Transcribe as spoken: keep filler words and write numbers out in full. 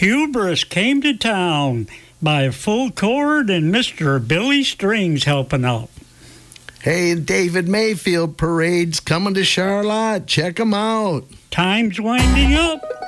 Hubris came to town by Full Chord and Mister Billy Strings helping out. Hey, David Mayfield Parade's coming to Charlotte. Check 'em out. Time's winding up.